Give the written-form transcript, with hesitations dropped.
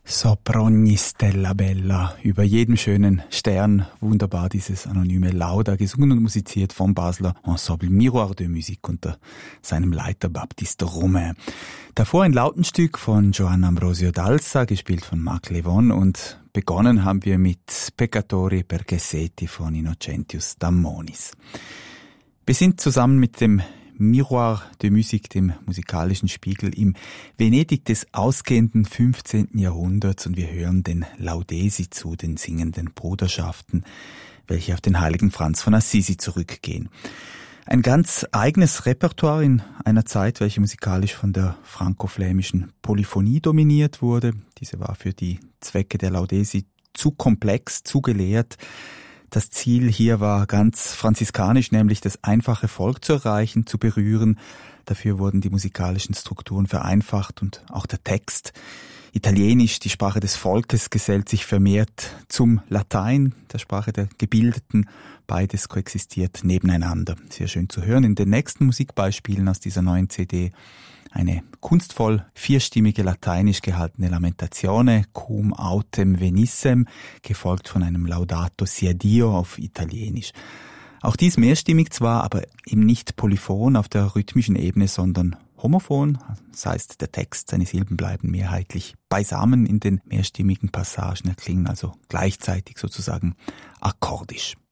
Sopra ogni stella bella, über jedem schönen Stern, wunderbar dieses anonyme Lauda, gesungen und musiziert vom Basler Ensemble Miroir de Musique unter seinem Leiter Baptiste Romain. Davor ein Lautenstück von Giovan Ambrosio Dalsa, gespielt von Marc Levon, und begonnen haben wir mit Peccatori per Gessetti von Innocentius Dammonis. Wir sind zusammen mit dem Miroir de Musique, dem musikalischen Spiegel, im Venedig des ausgehenden 15. Jahrhunderts, und wir hören den Laudesi zu, den singenden Bruderschaften, welche auf den heiligen Franz von Assisi zurückgehen. Ein ganz eigenes Repertoire in einer Zeit, welche musikalisch von der franko-flämischen Polyphonie dominiert wurde. Diese war für die Zwecke der Laudesi zu komplex, zu gelehrt. Das Ziel hier war ganz franziskanisch, nämlich das einfache Volk zu erreichen, zu berühren. Dafür wurden die musikalischen Strukturen vereinfacht und auch der Text. Italienisch, die Sprache des Volkes, gesellt sich vermehrt zum Latein, der Sprache der Gebildeten. Beides koexistiert nebeneinander. Sehr schön zu hören in den nächsten Musikbeispielen aus dieser neuen CD. Eine kunstvoll vierstimmige lateinisch gehaltene Lamentazione, cum autem venissem, gefolgt von einem Laudato sia Dio auf Italienisch. Auch dies mehrstimmig zwar, aber eben nicht polyphon auf der rhythmischen Ebene, sondern homophon. Das heißt, der Text, seine Silben bleiben mehrheitlich beisammen in den mehrstimmigen Passagen, erklingen also gleichzeitig sozusagen akkordisch.